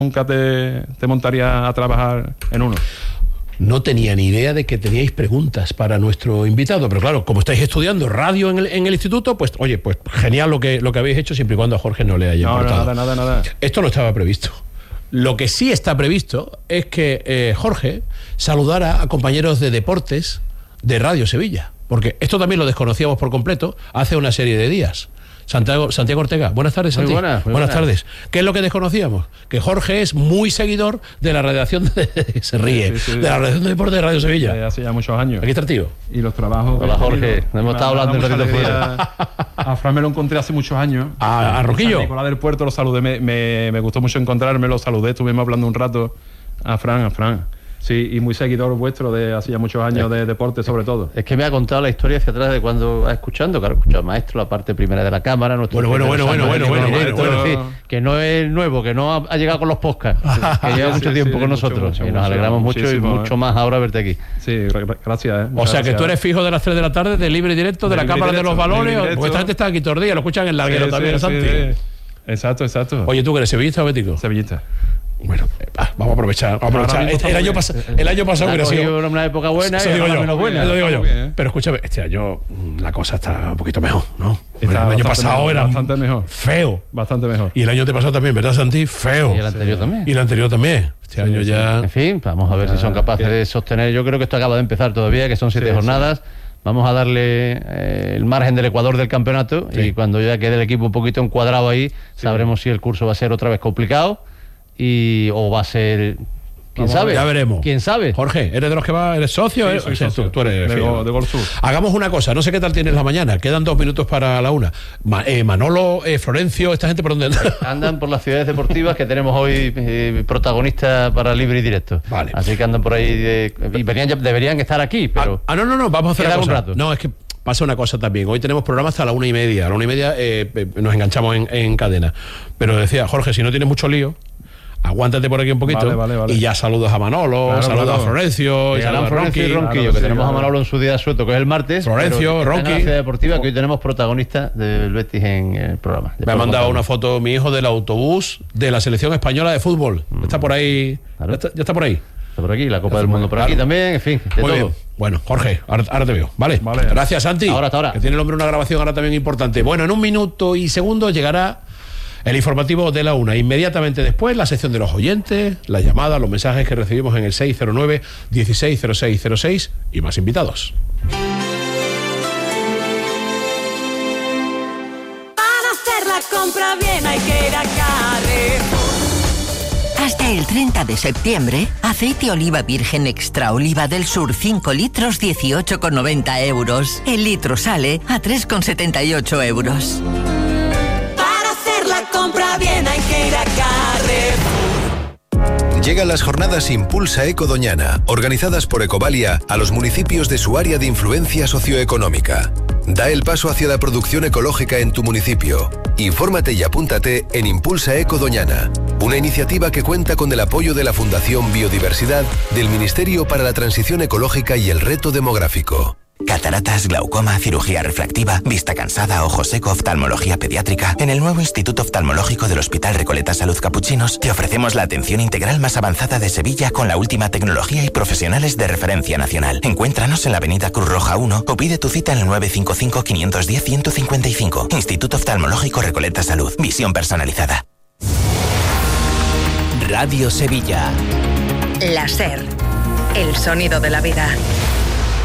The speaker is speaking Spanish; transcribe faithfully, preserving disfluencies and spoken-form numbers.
nunca te, te montarías a trabajar en uno. No tenía ni idea de que teníais preguntas para nuestro invitado, pero claro, como estáis estudiando radio en el, en el instituto, pues oye, pues genial lo que, lo que habéis hecho, siempre y cuando a Jorge no le haya no, importado. No, nada, nada, nada. Esto no estaba previsto. Lo que sí está previsto es que eh, Jorge saludara a compañeros de deportes de Radio Sevilla, porque esto también lo desconocíamos por completo hace una serie de días. Santiago, Santiago Ortega, buenas tardes, Santi. Muy buenas, muy buenas, buenas tardes. ¿Qué es lo que desconocíamos? Que Jorge es muy seguidor de la redacción de, se ríe, sí, sí, de la redacción de deporte de Radio Sevilla. De hace ya muchos años. Aquí está el tío. Y los trabajos. Hola, Jorge. Hemos estado hablando un ratito fuera. A Fran me lo encontré hace muchos años. ¿A, a Roquillo? A Nicolás del Puerto lo saludé. Me, me, me gustó mucho encontrarme, lo saludé. Estuvimos hablando un rato. A Fran, a Fran. Sí, y muy seguidor vuestro de hace ya muchos años de deporte, sobre todo. Es que me ha contado la historia hacia atrás de cuando va escuchando, claro, escucha Maestro, la parte primera de la cámara. Bueno, bueno, bueno, bueno, bueno, bueno, bueno, bueno, en fin, que no es nuevo, que no ha, ha llegado con los podcasts, que lleva mucho sí, tiempo sí, con mucho, nosotros mucho, y nos mucho, alegramos mucho y mucho eh. más ahora verte aquí. Sí, gracias. Eh. O sea, que tú eres fijo de las tres de la tarde, de libre y directo, de, de la Cámara de los Balones, porque esta gente está aquí todo el día, lo escuchan en Larguero sí, también, sí, Santi. Sí. Exacto, exacto. Oye, ¿tú que eres sevillista o bético? Sevillista. Bueno, vamos a aprovechar. Vamos a aprovechar. El, el, año pas el año pasado hubiera sido una época buena. Eso digo yo. Menos buena. Eso digo yo. Bien. Pero escúchame, este año la cosa está un poquito mejor, ¿no? El año pasado mejor, era bastante mejor. Feo. Bastante mejor. Y el año pasado también, ¿verdad, Santi? Feo. Y el anterior sí. también. Y el anterior también. Este sí, año sí. ya. En fin, vamos a ver ah, si son capaces ¿qué? de sostener. Yo creo que esto acaba de empezar todavía, que son siete sí, jornadas. Sí. Vamos a darle eh, el margen del Ecuador del campeonato sí. y cuando ya quede el equipo un poquito encuadrado ahí, sí. sabremos si el curso va a ser otra vez complicado y o va a ser quién Vamos sabe ya veremos quién sabe. Jorge, eres de los que va, eres socio, sí, eres, soy o sea, socio. Tú, tú eres de, go, de Gol Sur. Hagamos una cosa, no sé qué tal tienes la mañana, quedan dos minutos para la una. Ma, eh, Manolo, eh, Florencio, esta gente por dónde andan. Andan por las ciudades deportivas que tenemos hoy eh, protagonistas para libre y directo. Vale. Así que andan por ahí de, y venían, deberían estar aquí, pero ah, ah no no no vamos a hacer una cosa. Un rato. No, es que pasa una cosa también. Hoy tenemos programa hasta la una y media. A la una y media eh, nos enganchamos en, en cadena. Pero decía, Jorge, si no tienes mucho lío, aguántate por aquí un poquito vale, vale, vale. y ya saludos a Manolo, claro, saludos claro. a Florencio, y a Florencio y Ronquillo, claro, que sí, tenemos claro. a Manolo en su día suelto, que es el martes. Florencio, Ronqui. En la ciudad deportiva, que hoy tenemos protagonistas del Betis en el programa. Me ha mandado una foto mi hijo del autobús de la selección española de fútbol. Mm. Está por ahí. Claro. Ya, está, ya está por ahí. Está por aquí, la Copa del Mundo por claro. aquí también, en fin, de Muy todo. Bien. Bueno, Jorge, ahora, ahora te veo, ¿vale? Vale. Gracias, Santi. Ahora, hasta ahora. Que tiene el hombre una grabación ahora también importante. Bueno, en un minuto y segundos llegará el informativo de la una. Inmediatamente después, la sección de los oyentes, las llamadas, los mensajes que recibimos en el seis cero nueve, dieciséis cero seis cero seis y más invitados. Para hacer la compra bien hay que ir a Carrefour. Hasta el treinta de septiembre, aceite oliva virgen extra oliva del sur cinco litros dieciocho con noventa euros. El litro sale a tres con setenta y ocho euros. Para hacer la compra bien hay que ir a Carrefour. Llegan las jornadas Impulsa Eco Doñana, organizadas por Ecovalia a los municipios de su área de influencia socioeconómica. Da el paso hacia la producción ecológica en tu municipio. Infórmate y apúntate en Impulsa Eco Doñana, una iniciativa que cuenta con el apoyo de la Fundación Biodiversidad, del Ministerio para la Transición Ecológica y el Reto Demográfico. Cataratas, glaucoma, cirugía refractiva, vista cansada, ojo seco, oftalmología pediátrica. En el nuevo Instituto Oftalmológico del Hospital Recoleta Salud Capuchinos te ofrecemos la atención integral más avanzada de Sevilla con la última tecnología y profesionales de referencia nacional. Encuéntranos en la avenida Cruz Roja uno o pide tu cita en el nueve cinco cinco, cinco uno cero, uno cinco cinco. Instituto Oftalmológico Recoleta Salud. Visión personalizada. Radio Sevilla. La SER. El sonido de la vida.